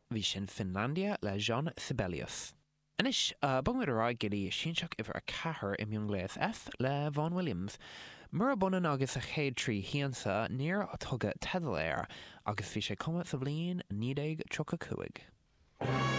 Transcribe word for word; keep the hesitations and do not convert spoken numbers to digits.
bhí sin Finlandia le Jean Sibelius. Inis, uh, bung ará gilí sinseach iver a cahar i miongléas F le Vaughan Williams. Mura bunan agus a chéad trí híansa níor a tugad tedal air agus bhí sé cuma sa bblion nídéag trocha cuaig.